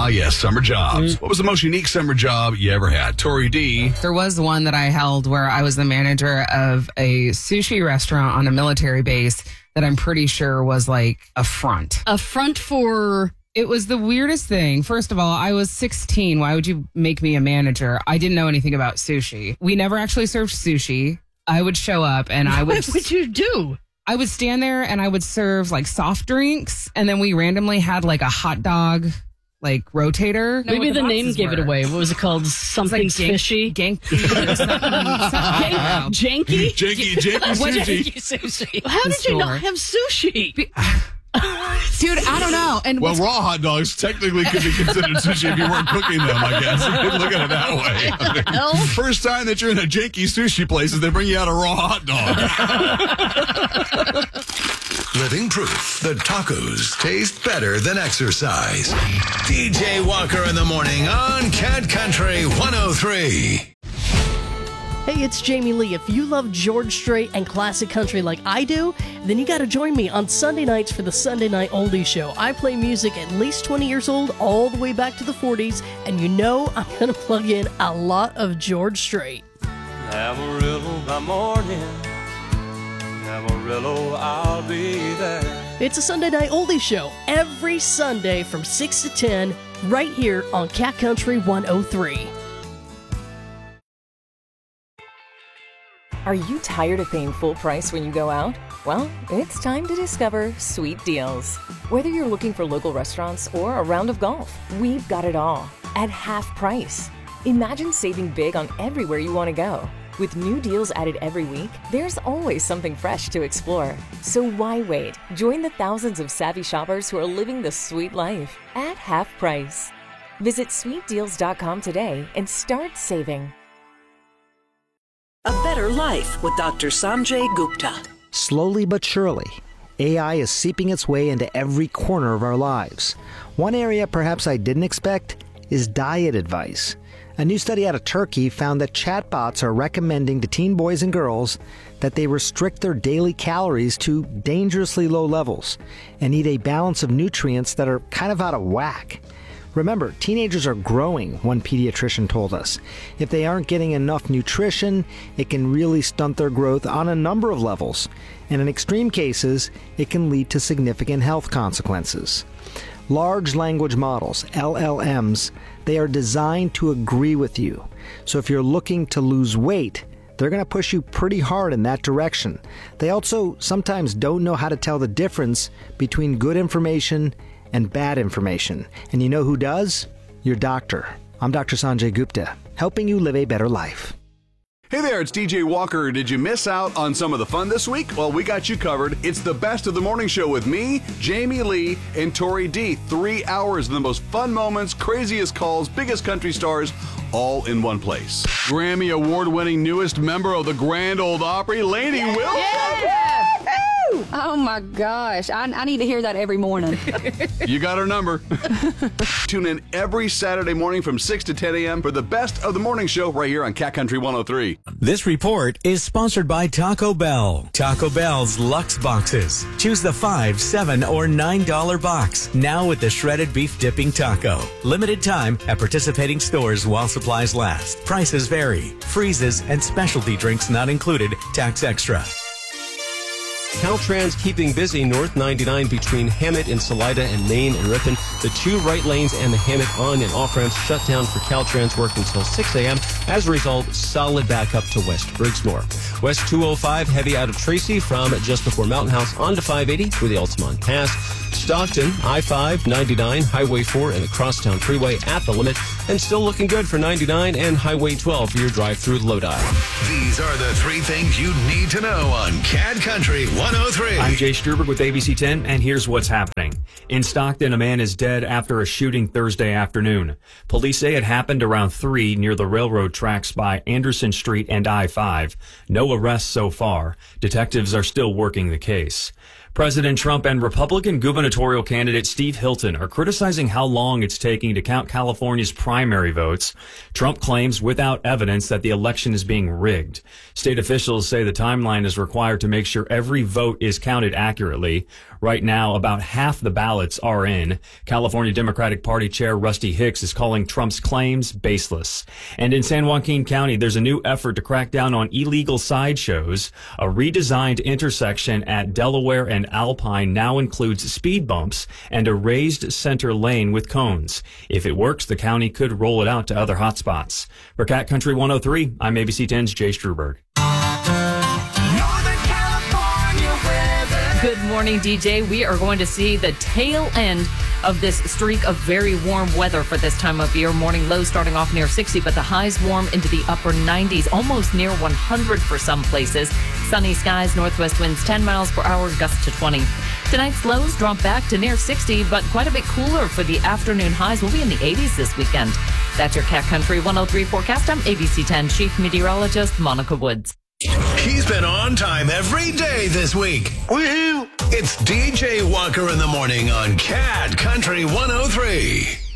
yes, summer jobs. What was the most unique summer job you ever had? Tori D. There was one that I held where I was the manager of a sushi restaurant on a military base that I'm pretty sure was like a front. A front for... It was the weirdest thing. First of all, I was 16. Why would you make me a manager? I didn't know anything about sushi. We never actually served sushi. I would show up and I would... What would you do? I would stand there and I would serve like soft drinks. And then we randomly had like a hot dog like rotator. Maybe the name gave it away. What was it called? Something like fishy? Janky sushi. How did you not have sushi? Dude, I don't know. And well, raw hot dogs technically could be considered sushi if you weren't cooking them, I guess. You could look at it that way. I mean, first time that you're in a janky sushi place is they bring you out a raw hot dog. Living proof that tacos taste better than exercise. DJ Walker in the morning on Cat Country 103. Hey, it's Jamie Lee. If you love George Strait and classic country like I do, then you got to join me on Sunday nights for the Sunday Night Oldie Show. I play music at least 20 years old, all the way back to the 40s, and you know I'm going to plug in a lot of George Strait. Amarillo by morning, Amarillo, I'll be there. It's a Sunday Night Oldie Show every Sunday from 6 to 10 right here on Cat Country 103. Are you tired of paying full price when you go out? Well, it's time to discover Sweet Deals. Whether you're looking for local restaurants or a round of golf, we've got it all at half price. Imagine saving big on everywhere you want to go. With new deals added every week, there's always something fresh to explore. So why wait? Join the thousands of savvy shoppers who are living the sweet life at half price. Visit sweetdeals.com today and start saving. A better life with Dr. Sanjay Gupta. Slowly but surely, AI is seeping its way into every corner of our lives. One area perhaps I didn't expect is diet advice. A new study out of Turkey found that chatbots are recommending to teen boys and girls that they restrict their daily calories to dangerously low levels and eat a balance of nutrients that are kind of out of whack. Remember, teenagers are growing, one pediatrician told us. If they aren't getting enough nutrition, it can really stunt their growth on a number of levels. And in extreme cases, it can lead to significant health consequences. Large language models, LLMs, they are designed to agree with you. So if you're looking to lose weight, they're going to push you pretty hard in that direction. They also sometimes don't know how to tell the difference between good information and bad information. And you know who does? Your doctor. I'm Dr. Sanjay Gupta, helping you live a better life. Hey there, it's DJ Walker. Did you miss out on some of the fun this week? Well, we got you covered. It's the best of the morning show with me, Jamie Lee, and Tori D. 3 hours of the most fun moments, craziest calls, biggest country stars, all in one place. Grammy award-winning newest member of the Grand Ole Opry, Lainey Wilson. Yeah. Oh my gosh, I need to hear that every morning. You got our number. Tune in every Saturday morning from 6 to 10 a.m. for the best of the morning show right here on Cat Country 103. This report is sponsored by Taco Bell. Taco Bell's Luxe Boxes. Choose the $5, $7, or $9 box. Now with the shredded beef dipping taco. Limited time at participating stores while supplies last. Prices vary. Freezes and specialty drinks not included. Tax extra. Caltrans keeping busy North 99 between Hammett and Salida and Main and Ripon. The 2 right lanes and the Hammett on and off ramps shut down for Caltrans work until 6 a.m. As a result, solid backup to West Briggsmore. West 205 heavy out of Tracy from just before Mountain House on to 580 through the Altamont Pass. Stockton, I-5, 99, Highway 4, and the Crosstown Freeway at the limit. And still looking good for 99 and Highway 12 for your drive through Lodi. These are the 3 things you need to know on Cat Country 103. I'm Jay Struberg with ABC 10, and here's what's happening. In Stockton, a man is dead after a shooting Thursday afternoon. Police say it happened around 3 near the railroad tracks by Anderson Street and I-5. No arrests so far. Detectives are still working the case. President Trump and Republican gubernatorial candidate Steve Hilton are criticizing how long it's taking to count California's primary votes. Trump claims without evidence that the election is being rigged. State officials say the timeline is required to make sure every vote is counted accurately. Right now, about half the ballots are in. California Democratic Party Chair Rusty Hicks is calling Trump's claims baseless. And in San Joaquin County, there's a new effort to crack down on illegal sideshows. A redesigned intersection at Delaware and Alpine now includes speed bumps and a raised center lane with cones. If it works, the county could roll it out to other hotspots. For Cat Country 103, I'm ABC 10's Jay Struberg. Good morning, DJ. We are going to see the tail end of this streak of very warm weather for this time of year. Morning lows starting off near 60, but the highs warm into the upper 90s, almost near 100 for some places. Sunny skies, northwest winds 10 miles per hour, gusts to 20. Tonight's lows drop back to near 60, but quite a bit cooler for the afternoon highs. We'll be in the 80s this weekend. That's your Cat Country 103 forecast. I'm ABC 10 Chief Meteorologist Monica Woods. He's been on time every day this week. Woohoo! It's DJ Walker in the morning on Cat Country 103.